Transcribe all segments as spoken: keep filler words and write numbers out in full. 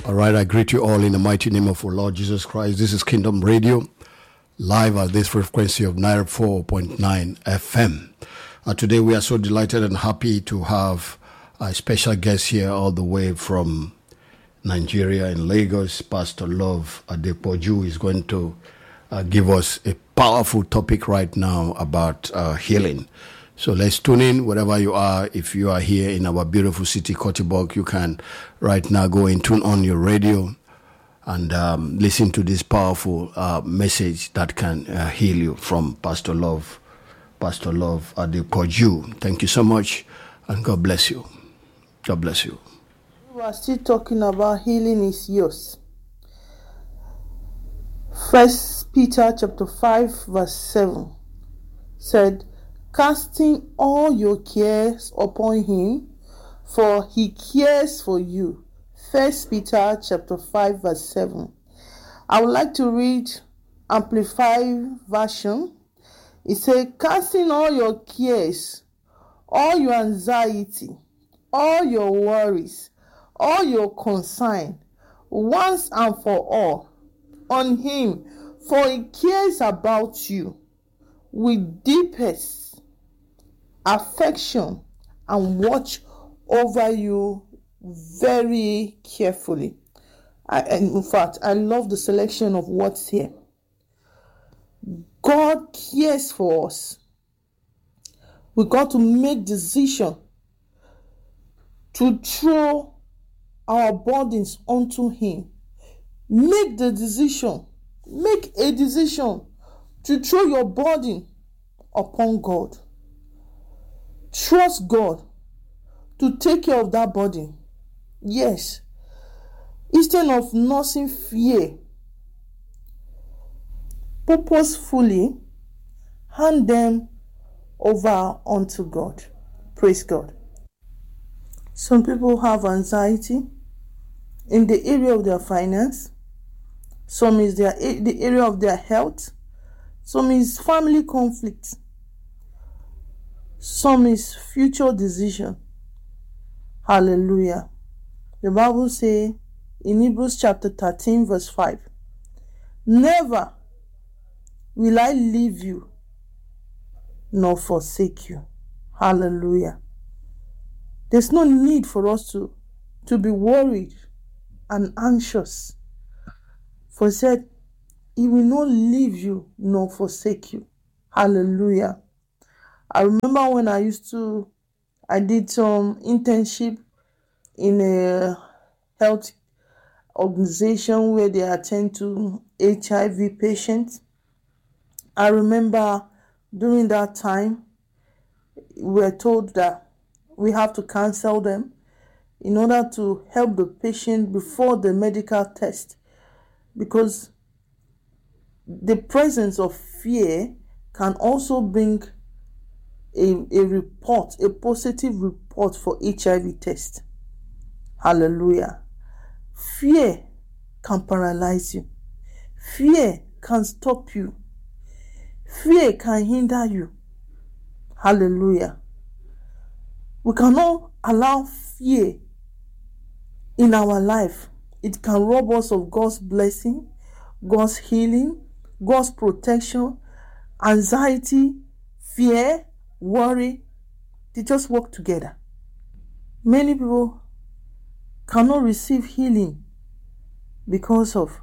All right, I greet you all in the mighty name of our Lord Jesus Christ. This is Kingdom Radio, live at this frequency of ninety-four point nine F M. Uh, today we are so delighted and happy to have a special guest here all the way from Nigeria in Lagos. Pastor Love Adepoju is going to uh, give us a powerful topic right now about uh, healing. So let's tune in wherever you are. If you are here in our beautiful city, Kotibok, you can right now go and tune on your radio and um, listen to this powerful uh, message that can uh, heal you from Pastor Love, Pastor Love Adepoju. Thank you so much, and God bless you. God bless you. We are still talking about healing is yours. First Peter chapter five verse seven said, casting all your cares upon him, for he cares for you. First Peter chapter five verse seven. I would like to read Amplified version. It says, casting all your cares, all your anxiety, all your worries, all your concern, once and for all, on him, for he cares about you with deepest affection and watch over you very carefully. I, and in fact, I love the selection of what's here. God cares for us. We got to make decision to throw our burdens onto him. Make the decision. Make a decision to throw your burden upon God. Trust God to take care of that burden. Yes. Instead of nursing fear, purposefully hand them over unto God. Praise God. Some people have anxiety in the area of their finance. Some is their the area of their health. Some is family conflict. Some is future decision. Hallelujah. The Bible says in Hebrews chapter thirteen verse five, never will I leave you nor forsake you. Hallelujah. There's no need for us to, to be worried and anxious. For he said, he will not leave you nor forsake you. Hallelujah. I remember when I used to, I did some internship in a health organization where they attend to H I V patients. I remember during that time, we were told that we have to counsel them in order to help the patient before the medical test, because the presence of fear can also bring a, a report, a positive report for H I V test. Hallelujah. Fear can paralyze you. Fear can stop you. Fear can hinder you. Hallelujah. We cannot allow fear in our life. It can rob us of God's blessing, God's healing, God's protection. Anxiety, fear, worry, they just work together. Many people cannot receive healing because of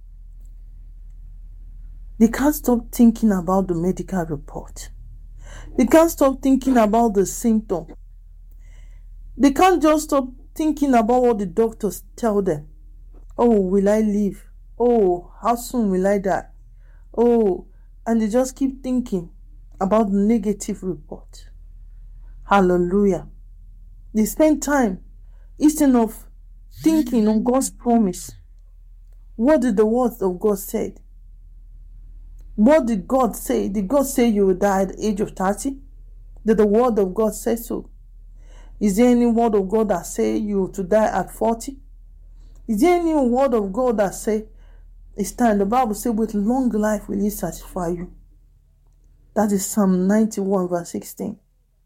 they can't stop thinking about the medical report. They can't stop thinking about the symptom. They can't just stop thinking about what the doctors tell them. Oh, will I live? Oh, how soon will I die? Oh, and they just keep thinking about the negative report. Hallelujah. They spend time instead of thinking on God's promise. What did the word of God say? What did God say? Did God say you will die at the age of thirty? Did the word of God say so? Is there any word of God that say you to die at forty? Is there any word of God that say it's time? The Bible says, with long life will he satisfy you. That is Psalm ninety-one verse sixteen.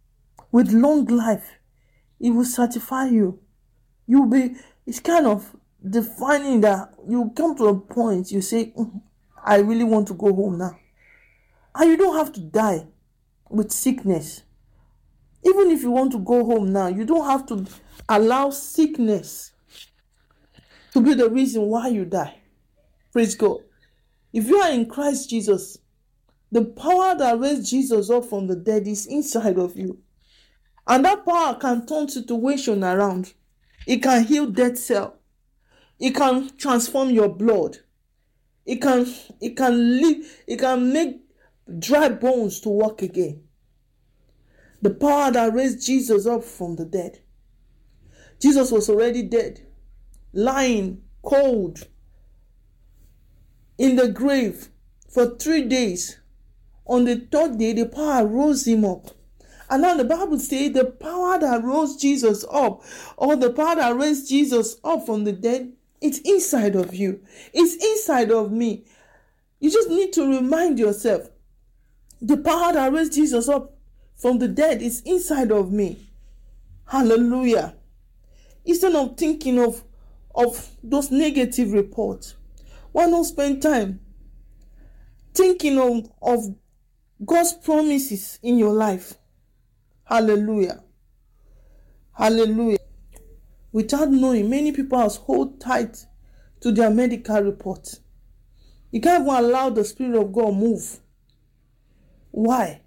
With long life, he will satisfy you. You'll be, it's kind of defining that you come to a point, you say, "Mm, I really want to go home now." And you don't have to die with sickness. Even if you want to go home now, you don't have to allow sickness to be the reason why you die. Praise God. If you are in Christ Jesus, the power that raised Jesus up from the dead is inside of you. And that power can turn situation around. It can heal dead cell. It can transform your blood. It can, it can live, it can make dry bones to walk again. The power that raised Jesus up from the dead. Jesus was already dead, lying cold in the grave for three days. On the third day, the power rose him up. And now the Bible says the power that rose Jesus up, or the power that raised Jesus up from the dead, it's inside of you. It's inside of me. You just need to remind yourself, the power that raised Jesus up from the dead is inside of me. Hallelujah. Instead of thinking of, of those negative reports, why not spend time thinking of, of God's promises in your life? Hallelujah. Hallelujah. Without knowing, many people are hold tight to their medical report. You can't even allow the Spirit of God move. Why?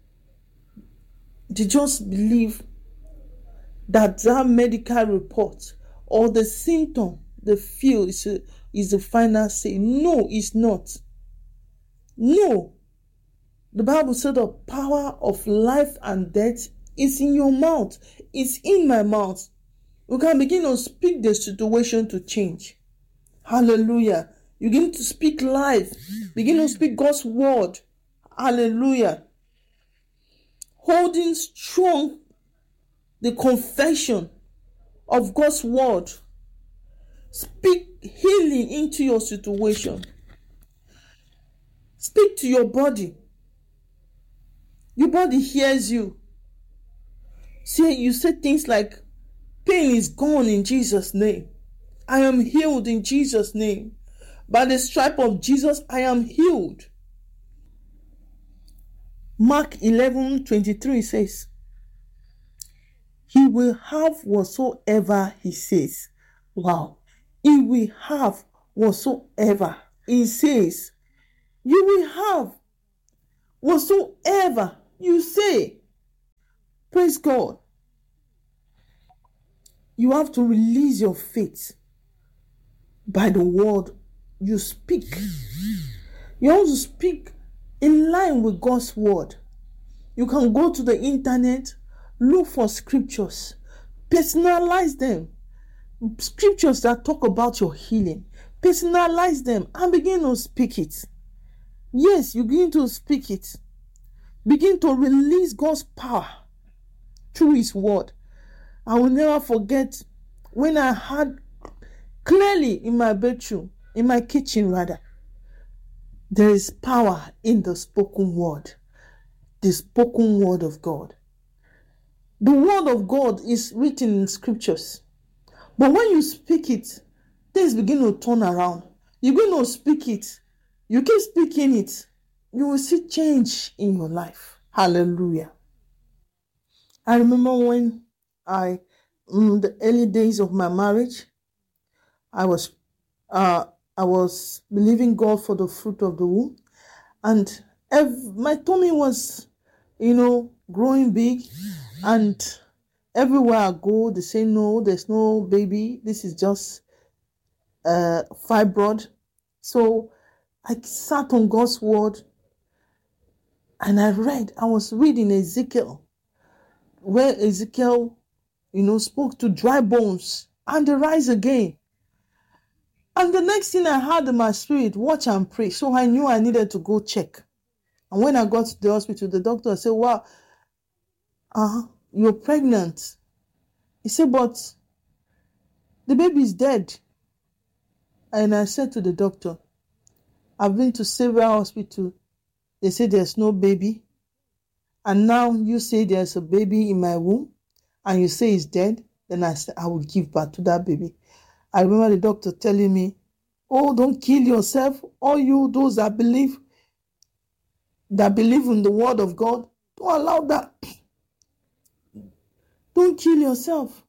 They just believe that that medical report or the symptom they feel is, a, is the final say. No, it's not. No. The Bible said the power of life and death is in your mouth. It's in my mouth. We can begin to speak the situation to change. Hallelujah. You begin to speak life. Begin to speak God's word. Hallelujah. Holding strong the confession of God's word. Speak healing into your situation. Speak to your body. Your body hears you. See, you say things like, pain is gone in Jesus' name. I am healed in Jesus' name. By the stripe of Jesus, I am healed. Mark eleven twenty-three says, He will have whatsoever He says. Wow. He will have whatsoever He says. You will have whatsoever you say. Praise God. You have to release your faith by the word you speak. You have to speak in line with God's word. You can go to the internet, look for scriptures, personalize them. Scriptures that talk about your healing. Personalize them and begin to speak it. Yes, you begin to speak it. Begin to release God's power through His word. I will never forget when I had clearly in my bedroom, in my kitchen rather, there is power in the spoken word. The spoken word of God. The word of God is written in scriptures. But when you speak it, things begin to turn around. You begin to speak it. You keep speaking it. You will see change in your life. Hallelujah. I remember when I, in the early days of my marriage, I was, uh, I was believing God for the fruit of the womb, and ev- my tummy was, you know, growing big, and everywhere I go, they say no, there's no baby. This is just uh, fibroid. So I sat on God's word, and I read. I was reading Ezekiel, where Ezekiel, you know, spoke to dry bones and they rise again. And the next thing I had in my spirit, watch and pray. So I knew I needed to go check. And when I got to the hospital, the doctor said, wow, uh, you're pregnant. He said, but the baby is dead. And I said to the doctor, I've been to several hospitals. They say there's no baby. And now you say there's a baby in my womb and you say it's dead. Then I said, I will give birth to that baby. I remember the doctor telling me, oh, don't kill yourself. All you, those that believe, that believe in the word of God, don't allow that. Don't kill yourself.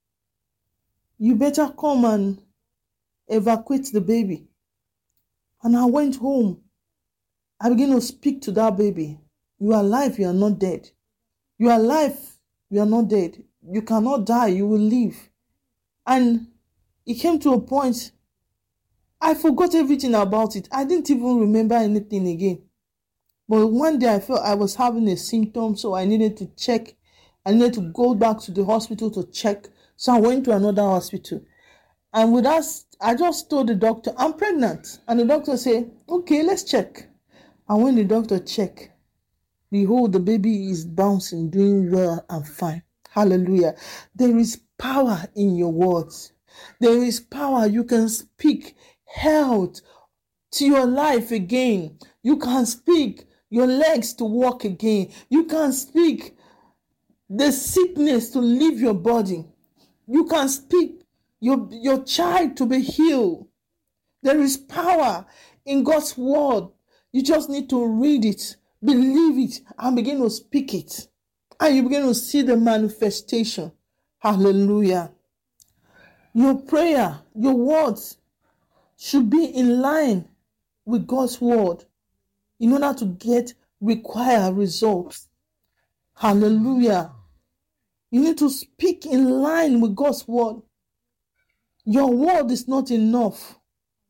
You better come and evacuate the baby. And I went home. I began to speak to that baby. You are alive, you are not dead. You are alive, you are not dead. You cannot die, you will live. And it came to a point, I forgot everything about it. I didn't even remember anything again. But one day I felt I was having a symptom, so I needed to check. I needed to go back to the hospital to check. So I went to another hospital. And with us, I just told the doctor, I'm pregnant. And the doctor said, okay, let's check. And when the doctor checked, behold, the baby is bouncing, doing well and fine. Hallelujah. There is power in your words. There is power. You can speak health to your life again. You can speak your legs to walk again. You can speak the sickness to leave your body. You can speak your, your child to be healed. There is power in God's word. You just need to read it, believe it, and begin to speak it. And you begin to see the manifestation. Hallelujah. Your prayer, your words should be in line with God's word in order to get required results. Hallelujah. You need to speak in line with God's word. Your word is not enough.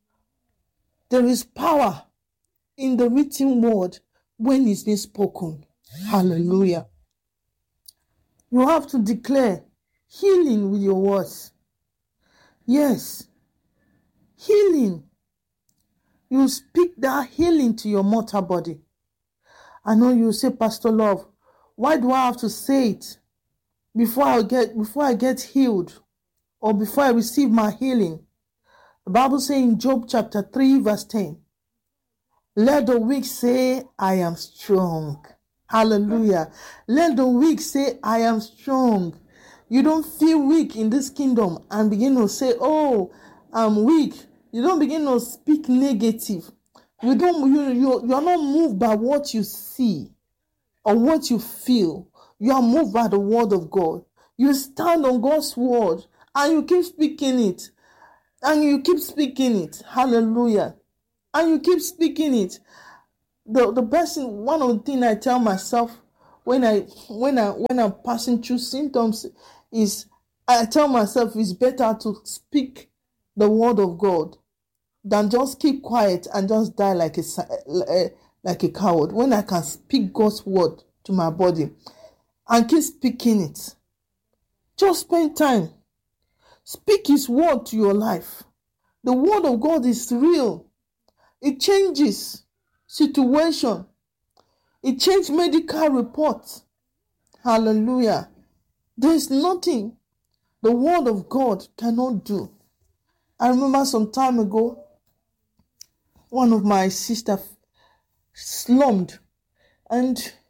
There is power in the written word when it's been spoken. Hallelujah. You have to declare healing with your words. Yes. Healing. You speak that healing to your mortal body. I know you say, Pastor Love, why do I have to say it before I get before I get healed or before I receive my healing? The Bible says in Job chapter three verse ten, let the weak say, I am strong. Hallelujah. Let the weak say, I am strong. You don't feel weak in this kingdom and begin to say, oh, I'm weak. You don't begin to speak negative. You don't. You you you are not moved by what you see or what you feel. You are moved by the word of God. You stand on God's word and you keep speaking it, and you keep speaking it. Hallelujah. And you keep speaking it. The the person. One of the things I tell myself when I when I when I'm passing through symptoms is I tell myself it's better to speak the word of God than just keep quiet and just die like a, like a coward. When I can speak God's word to my body and keep speaking it, just spend time. Speak his word to your life. The word of God is real. It changes situation. It changes medical reports. Hallelujah. There is nothing the word of God cannot do. I remember some time ago, one of my sisters slumped, and it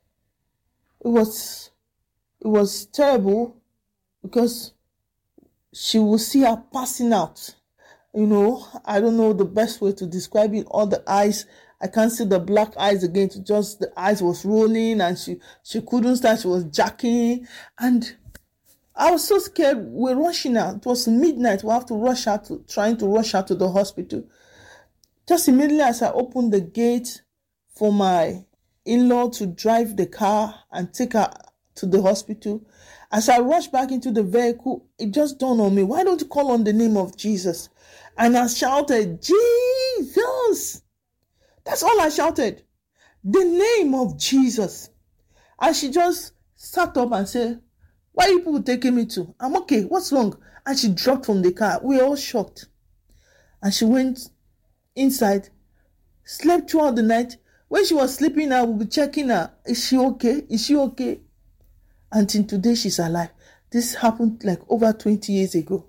was it was terrible because she will see her passing out. You know, I don't know the best way to describe it. All the eyes, I can't see the black eyes again. To just the eyes was rolling, and she she couldn't start. She was jacking, and I was so scared. We're rushing out. It was midnight. We have to rush out, to, trying to rush out to the hospital. Just immediately as I opened the gate for my in-law to drive the car and take her to the hospital, as I rushed back into the vehicle, it just dawned on me, why don't you call on the name of Jesus? And I shouted, Jesus! That's all I shouted. The name of Jesus. And she just sat up and said, why are you people taking me to? I'm okay. What's wrong? And she dropped from the car. We were all shocked. And she went inside, slept throughout the night. When she was sleeping, I would be checking her. Is she okay? Is she okay? Until today, she's alive. This happened like over twenty years ago.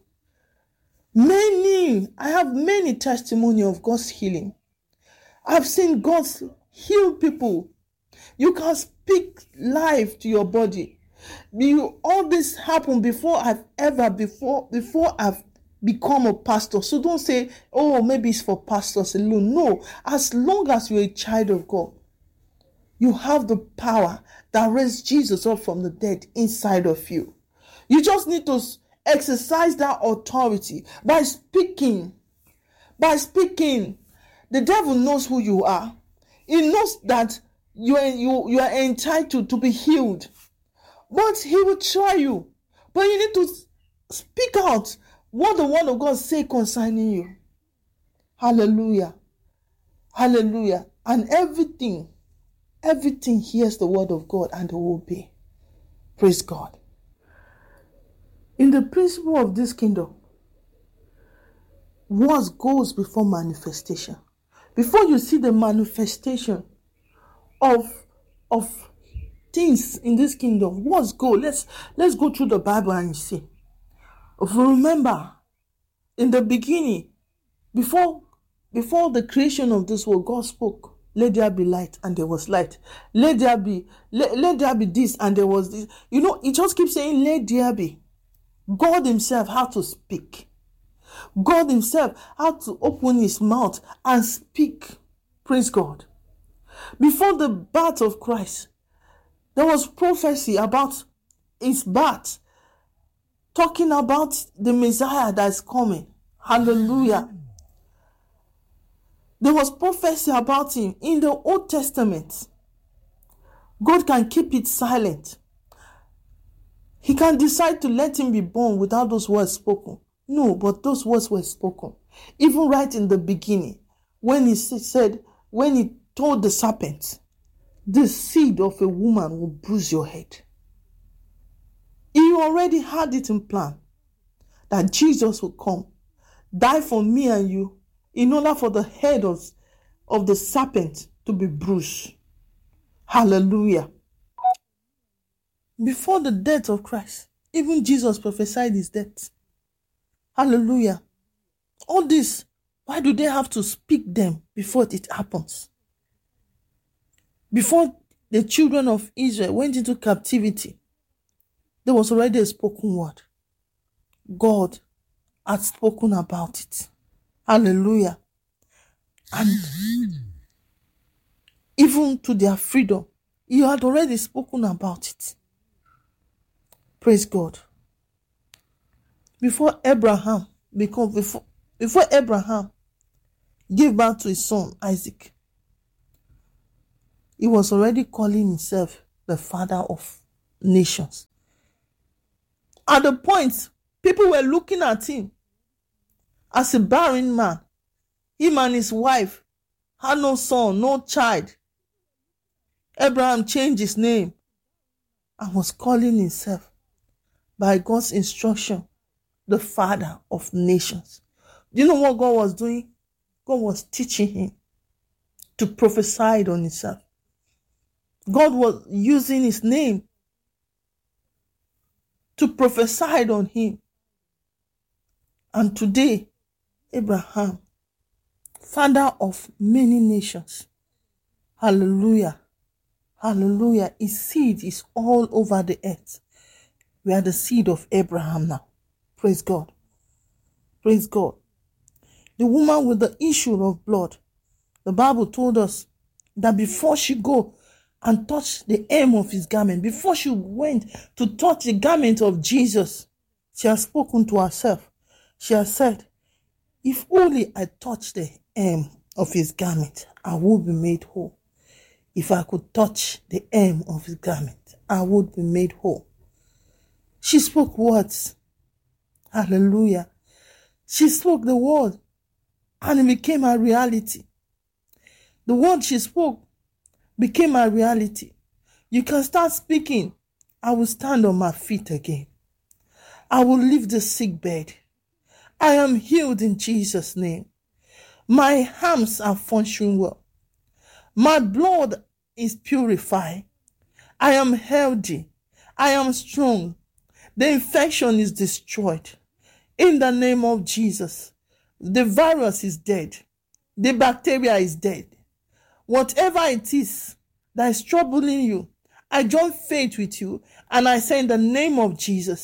Many, I have many testimony of God's healing. I've seen God heal people. You can speak life to your body. You, all this happened before I've ever, before, before I've become a pastor. So don't say, oh, maybe it's for pastors alone. No, as long as you're a child of God, you have the power that raised Jesus up from the dead inside of you. You just need to exercise that authority by speaking. By speaking. The devil knows who you are. He knows that you are, you, you are entitled to be healed. But he will try you. But you need to speak out what the word of God say concerning you. Hallelujah. Hallelujah. And everything, everything hears the word of God and they will obey. Praise God. In the principle of this kingdom, words goes before manifestation. Before you see the manifestation of, of things in this kingdom, words go. Let's, let's go through the Bible and see. If you remember, in the beginning, before, before the creation of this world, God spoke, let there be light, and there was light. Let there be, let, let there be this, and there was this. You know, it just keeps saying, let there be. God himself had to speak. God himself had to open his mouth and speak. Praise God. Before the birth of Christ, there was prophecy about his birth, talking about the Messiah that is coming. Hallelujah. There was prophecy about him in the Old Testament. God can keep it silent. He can decide to let him be born without those words spoken. No, but those words were spoken. Even right in the beginning, when he said, when he told the serpent, the seed of a woman will bruise your head. He already had it in plan that Jesus would come, die for me and you, in order for the head of, of the serpent to be bruised. Hallelujah. Before the death of Christ, even Jesus prophesied his death. Hallelujah. All this, why do they have to speak them before it happens? Before the children of Israel went into captivity, there was already a spoken word. God had spoken about it. Hallelujah. And even to their freedom, he had already spoken about it. Praise God. Before Abraham become before, before Abraham gave birth to his son Isaac, he was already calling himself the father of nations. At the point, people were looking at him as a barren man. Him and his wife had no son, no child. Abraham changed his name and was calling himself, by God's instruction, the father of nations. Do you know what God was doing? God was teaching him to prophesy on himself. God was using his name to prophesy on him. And today, Abraham, father of many nations. Hallelujah. Hallelujah. His seed is all over the earth. We are the seed of Abraham now. Praise God. Praise God. The woman with the issue of blood, the Bible told us that before she go and touch the hem of his garment, before she went to touch the garment of Jesus, she has spoken to herself. She has said, if only I touch the hem of his garment, I would be made whole. If I could touch the hem of his garment, I would be made whole. She spoke words. Hallelujah. She spoke the word and it became a reality. The word she spoke became a reality. You can start speaking. I will stand on my feet again. I will leave the sick bed. I am healed in Jesus' name. My arms are functioning well. My blood is purified. I am healthy. I am strong. The infection is destroyed. In the name of Jesus, the virus is dead. The bacteria is dead. Whatever it is that is troubling you, I join faith with you and I say in the name of Jesus,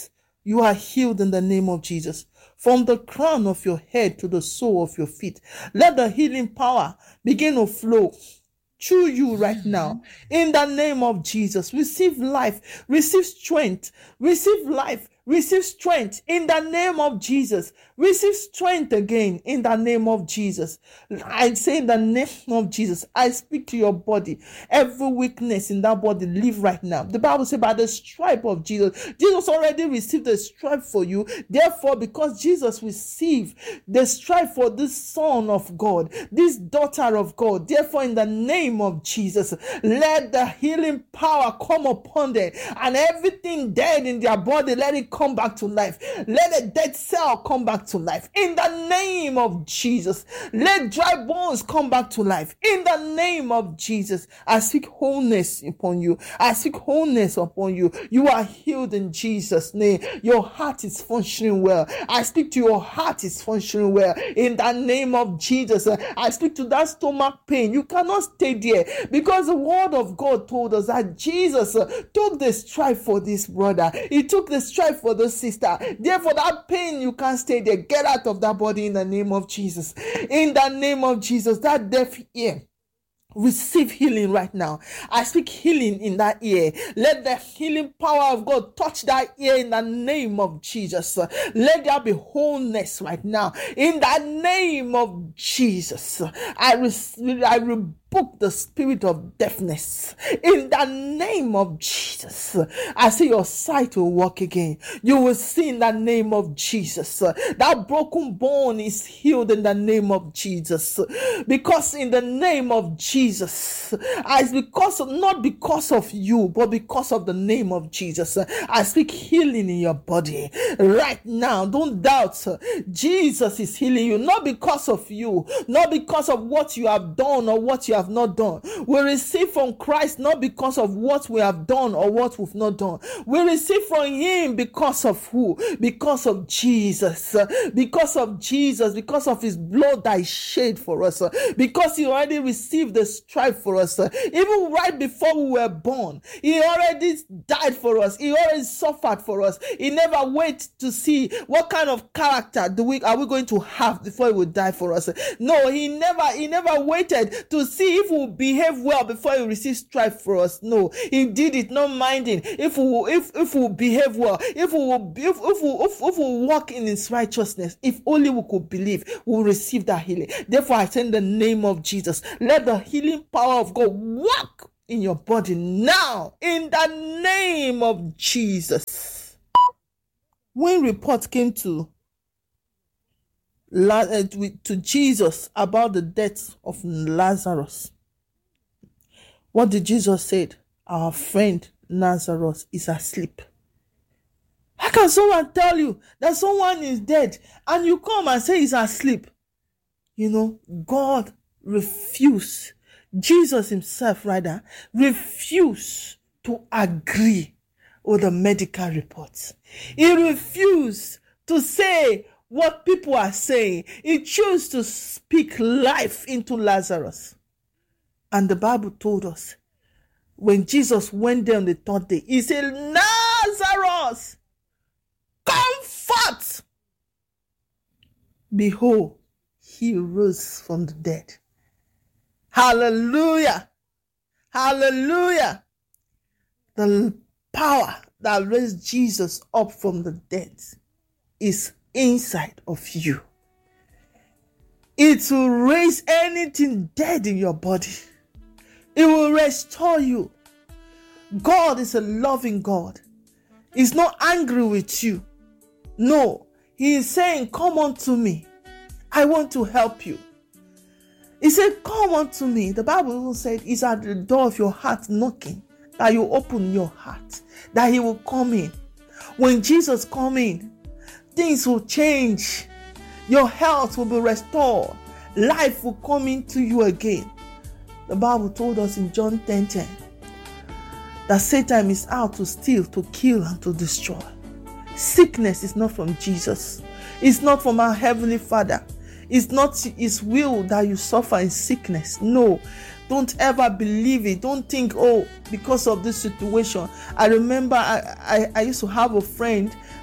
You are healed in the name of Jesus. From the crown of your head to the sole of your feet, let the healing power begin to flow through you right now. In the name of Jesus, receive life, receive strength, receive life, receive strength in the name of Jesus. Receive strength again in the name of Jesus. I say in the name of Jesus, I speak to your body. Every weakness in that body, leave right now. The Bible says by the stripe of Jesus, Jesus already received the stripe for you. Therefore, because Jesus received the stripe for this son of God, this daughter of God, therefore in the name of Jesus, let the healing power come upon them, and everything dead in their body, let it come back to life. Let a dead cell come back to life in the name of Jesus. Let dry bones come back to life in the name of Jesus. I speak wholeness upon you. I speak wholeness upon you. You are healed in Jesus' name. Your heart is functioning well. I speak to your heart is functioning well in the name of Jesus. I speak to that stomach pain. You cannot stay there, because the word of God told us that Jesus took the stripe for this brother. He took the stripe for the sister. Therefore, that pain, you can't stay there. Get out of that body in the name of Jesus. In the name of Jesus, that deaf ear, receive healing right now. I speak healing in that ear. Let the healing power of God touch that ear in the name of Jesus. Let there be wholeness right now. In the name of Jesus, I receive, I rebuke the spirit of deafness in the name of Jesus. I see your sight will walk again. You will see in the name of Jesus. That broken bone is healed in the name of Jesus. Because in the name of Jesus, as because of, not because of you, but because of the name of Jesus, I speak healing in your body right now. Don't doubt. Jesus is healing you, not because of you, not because of what you have done or what you have not done. We receive from Christ not because of what we have done or what we've not done. We receive from him because of who? Because of Jesus. Because of Jesus. Because of his blood that is shed for us. Because he already received the stripe for us. Even right before we were born, he already died for us. He already suffered for us. He never waited to see what kind of character do we are we going to have before he would die for us. No, he never he never waited to see if we will behave well before he received stripe for us. No, he did it not minding if we if if we behave well, if we will if if we if, if we walk in his righteousness, if only we could believe, we will receive that healing. Therefore, I say in the name of Jesus, let the healing power of God work in your body now in the name of Jesus. When reports came to to Jesus about the death of Lazarus, what did Jesus say? Our friend Lazarus is asleep. How can someone tell you that someone is dead and you come and say he's asleep? You know, God refused. Jesus himself, rather, refused to agree with the medical reports. He refused to say what people are saying. He chose to speak life into Lazarus. And the Bible told us, when Jesus went there on the third day, he said, Lazarus, come forth. Behold, he rose from the dead. Hallelujah. Hallelujah. The power that raised Jesus up from the dead is inside of you. It will raise anything dead in your body. It will restore you. God is a loving God. He's not angry with you. No, he is saying, come unto me. I want to help you. He said, come unto me. The Bible even said, it's at the door of your heart knocking, that you open your heart, that he will come in. When Jesus comes in, things will change. Your health will be restored. Life will come into you again. The Bible told us in John ten ten that Satan is out to steal, to kill, and to destroy. Sickness is not from Jesus. It's not from our Heavenly Father. It's not his will that you suffer in sickness. No, don't ever believe it. Don't think, oh, because of this situation. I remember I, I, I used to have a friend,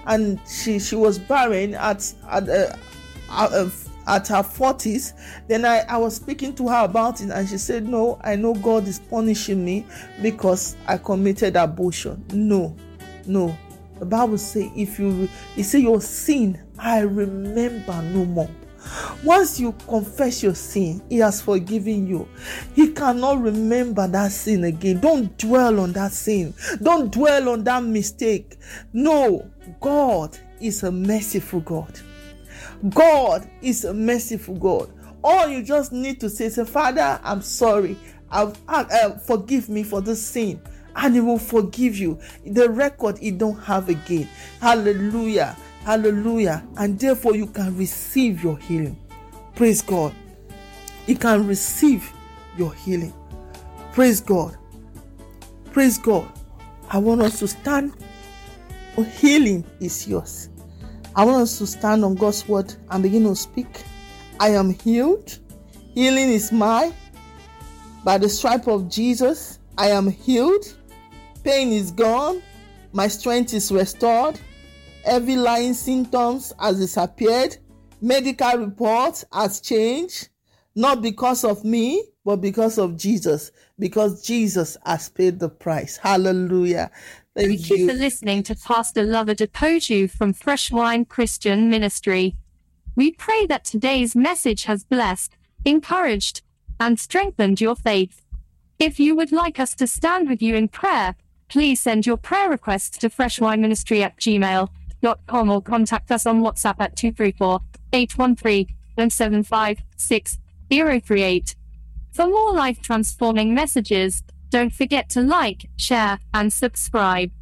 and she she was barren at at uh, uh, at her forties. Then I, I was speaking to her about it, and she said, no, I know God is punishing me because I committed abortion. No, no. The Bible says, if you you say your sin, I remember no more. Once you confess your sin, He has forgiven you. He cannot remember that sin again. Don't dwell on that sin. Don't dwell on that mistake. No, God is a merciful God. God is a merciful God. All you just need to say is, Father, I'm sorry. I've, uh, uh, forgive me for this sin. And He will forgive you. The record He don't have again. Hallelujah. Hallelujah. And therefore you can receive your healing. Praise God. You can receive your healing. Praise God. Praise God. I want us to stand. Oh, healing is yours. I want us to stand on God's word and begin to speak. I am healed. Healing is mine. By the stripe of Jesus, I am healed. Pain is gone. My strength is restored. Every lying symptoms has disappeared. Medical report has changed. Not because of me, but because of Jesus. Because Jesus has paid the price. Hallelujah. Thank, Thank you. you for listening to Pastor Lover Depoju from Fresh Wine Christian Ministry. We pray that today's message has blessed, encouraged, and strengthened your faith. If you would like us to stand with you in prayer, please send your prayer requests to freshwineministry at gmail dot com or contact us on WhatsApp at two three four, eight one three, seven five six zero three eight. For more life-transforming messages, don't forget to like, share, and subscribe.